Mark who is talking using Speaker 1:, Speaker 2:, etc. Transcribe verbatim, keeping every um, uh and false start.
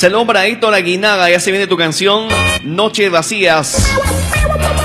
Speaker 1: Saludos para Héctor Aguinaga, ya se viene tu canción Noches Vacías.